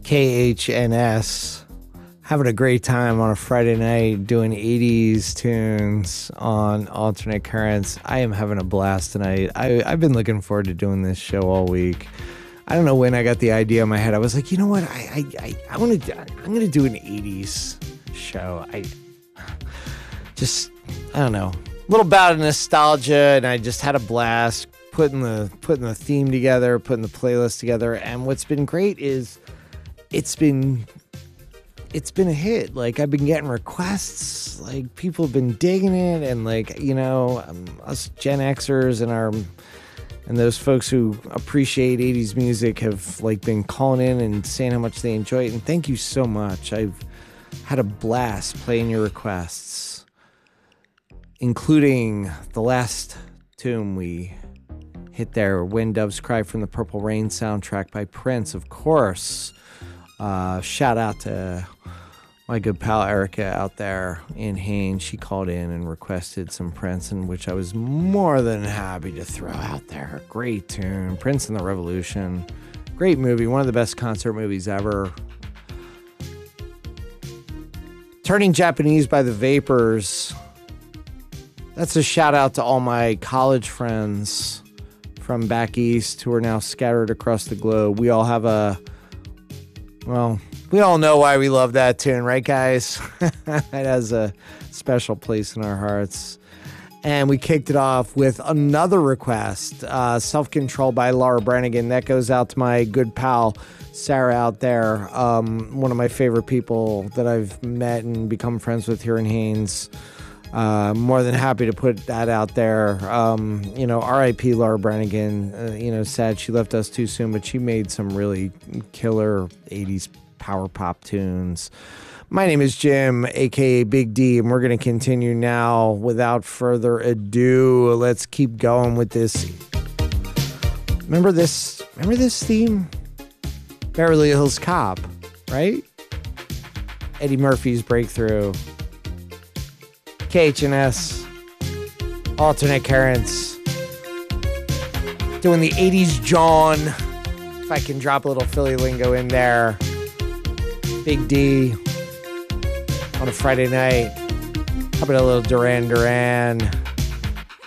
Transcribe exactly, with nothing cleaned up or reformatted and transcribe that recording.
K H N S. Having a great time on a Friday night doing eighties tunes on Alternate Currents. I am having a blast tonight. I, I've been looking forward to doing this show all week. I don't know when I got the idea in my head. I was like, you know what? I I I, I want to. I'm going to do an eighties show. I just I don't know. A little bout of nostalgia, and I just had a blast putting the putting the theme together, putting the playlist together. And what's been great is it's been it's been a hit. Like, I've been getting requests. Like, people have been digging it, and like, you know, um, us Gen Xers and our and those folks who appreciate eighties music have like been calling in and saying how much they enjoy it. And thank you so much. I've had a blast playing your requests, including the last tune we hit there, When Doves Cry from the Purple Rain soundtrack by Prince, of course. Uh, shout out to my good pal Erica out there in Haines. She called in and requested some Prince, in which I was more than happy to throw out there. Great tune, Prince and the Revolution. Great movie, one of the best concert movies ever. Turning Japanese by the Vapors. That's a shout out to all my college friends from back east who are now scattered across the globe. We all have a, well, we all know why we love that tune, right, guys? It has a special place in our hearts. And we kicked it off with another request, uh, Self-Control by Laura Branigan. That goes out to my good pal, Sarah, out there. Um, one of my favorite people that I've met and become friends with here in Haines. Uh, more than happy to put that out there. Um, you know, R I P Laura Branigan. Uh, you know, sad she left us too soon, but she made some really killer eighties power pop tunes. My name is Jim, aka Big D, and we're going to continue now. Without further ado, let's keep going with this. Remember this? Remember this theme? Beverly Hills Cop, right? Eddie Murphy's Breakthrough. K H N S, Alternate Currents, doing the eighties John, if I can drop a little Philly lingo in there. Big D on a Friday night. How about a little Duran Duran?